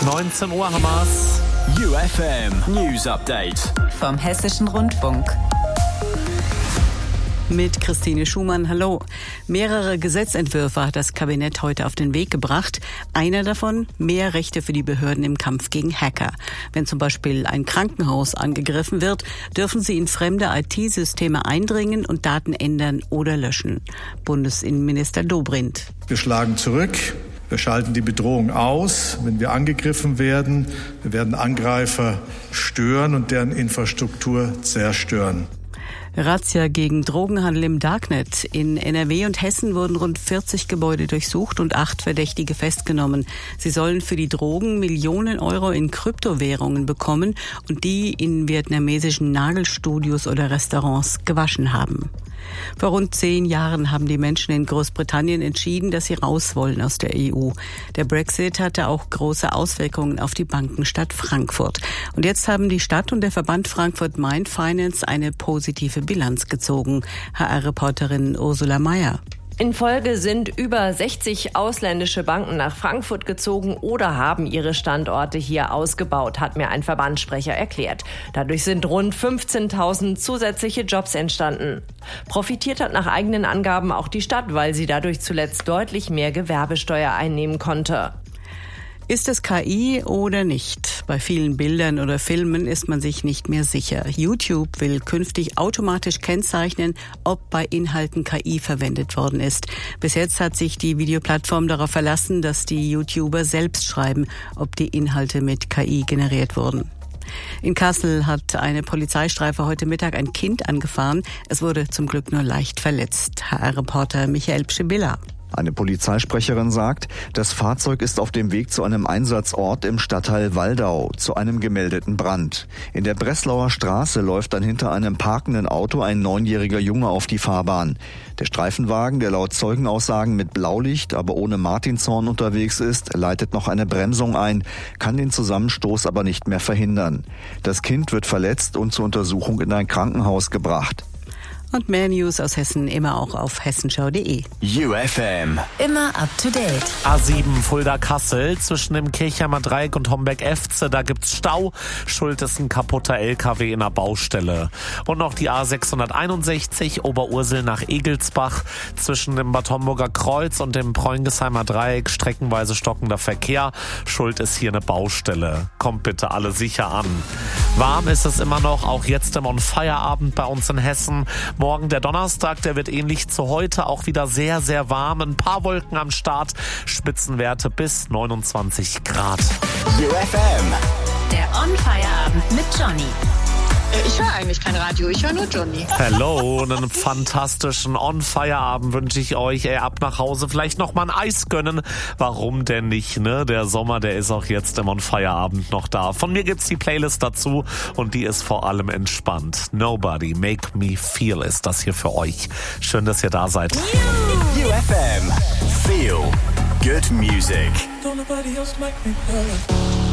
19 Uhr haben wir's. UFM News Update vom Hessischen Rundfunk. Mit Christine Schumann, hallo. Mehrere Gesetzentwürfe hat das Kabinett heute auf den Weg gebracht. Einer davon, mehr Rechte für die Behörden im Kampf gegen Hacker. Wenn zum Beispiel ein Krankenhaus angegriffen wird, dürfen sie in fremde IT-Systeme eindringen und Daten ändern oder löschen. Bundesinnenminister Dobrindt. Wir schlagen zurück. Wir schalten die Bedrohung aus, wenn wir angegriffen werden. Wir werden Angreifer stören und deren Infrastruktur zerstören. Razzia gegen Drogenhandel im Darknet. In NRW und Hessen wurden rund 40 Gebäude durchsucht und 8 Verdächtige festgenommen. Sie sollen für die Drogen Millionen Euro in Kryptowährungen bekommen und die in vietnamesischen Nagelstudios oder Restaurants gewaschen haben. Vor rund 10 Jahren haben die Menschen in Großbritannien entschieden, dass sie raus wollen aus der EU. Der Brexit hatte auch große Auswirkungen auf die Bankenstadt Frankfurt. Und jetzt haben die Stadt und der Verband Frankfurt Main Finance eine positive Bilanz gezogen. HR-Reporterin Ursula Meyer. In Folge sind über 60 ausländische Banken nach Frankfurt gezogen oder haben ihre Standorte hier ausgebaut, hat mir ein Verbandssprecher erklärt. Dadurch sind rund 15.000 zusätzliche Jobs entstanden. Profitiert hat nach eigenen Angaben auch die Stadt, weil sie dadurch zuletzt deutlich mehr Gewerbesteuer einnehmen konnte. Ist es KI oder nicht? Bei vielen Bildern oder Filmen ist man sich nicht mehr sicher. YouTube will künftig automatisch kennzeichnen, ob bei Inhalten KI verwendet worden ist. Bis jetzt hat sich die Videoplattform darauf verlassen, dass die YouTuber selbst schreiben, ob die Inhalte mit KI generiert wurden. In Kassel hat eine Polizeistreife heute Mittag ein Kind angefahren. Es wurde zum Glück nur leicht verletzt. HR-Reporter Michael Pschibilla. Eine Polizeisprecherin sagt, das Fahrzeug ist auf dem Weg zu einem Einsatzort im Stadtteil Waldau, zu einem gemeldeten Brand. In der Breslauer Straße läuft dann hinter einem parkenden Auto ein 9-jähriger Junge auf die Fahrbahn. Der Streifenwagen, der laut Zeugenaussagen mit Blaulicht, aber ohne Martinshorn unterwegs ist, leitet noch eine Bremsung ein, kann den Zusammenstoß aber nicht mehr verhindern. Das Kind wird verletzt und zur Untersuchung in ein Krankenhaus gebracht. Und mehr News aus Hessen immer auch auf hessenschau.de. UFM Immer up to date. A7 Fulda-Kassel zwischen dem Kirchheimer Dreieck und Homberg-Efze, da gibt's Stau. Schuld ist ein kaputter LKW in der Baustelle. Und noch die A661 Oberursel nach Egelsbach zwischen dem Bad Homburger Kreuz und dem Preungesheimer Dreieck, streckenweise stockender Verkehr. Schuld ist hier eine Baustelle. Kommt bitte alle sicher an. Warm ist es immer noch, auch jetzt im On-Fire-Abend bei uns in Hessen. Morgen der Donnerstag, der wird ähnlich zu heute auch wieder sehr, sehr warm. Ein paar Wolken am Start, Spitzenwerte bis 29 Grad. UFM. Der On-Fire-Abend mit Johnny. Ich höre eigentlich kein Radio, ich höre nur Johnny. Hello, einen fantastischen On-Fire-Abend wünsche ich euch. Ab nach Hause, vielleicht noch mal ein Eis gönnen. Warum denn nicht, ne? Der Sommer, der ist auch jetzt im On-Fire-Abend noch da. Von mir gibt's die Playlist dazu und die ist vor allem entspannt. Nobody Make Me Feel ist das hier für euch. Schön, dass ihr da seid. UFM. Feel good music. Don't nobody else make me feel it.